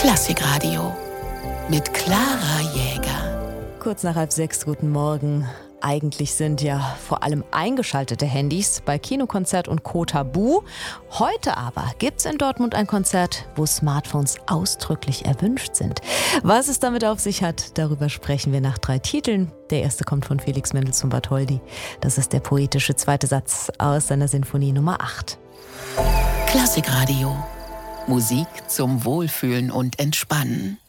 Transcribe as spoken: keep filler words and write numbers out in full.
Klassikradio mit Clara Jäger. Kurz nach halb sechs, guten Morgen. Eigentlich sind ja vor allem eingeschaltete Handys bei Kinokonzert und Co. tabu. Heute aber gibt's in Dortmund ein Konzert, wo Smartphones ausdrücklich erwünscht sind. Was es damit auf sich hat, darüber sprechen wir nach drei Titeln. Der erste kommt von Felix Mendelssohn Bartholdy. Das ist der poetische zweite Satz aus seiner Sinfonie Nummer acht. Klassikradio. Musik zum Wohlfühlen und Entspannen.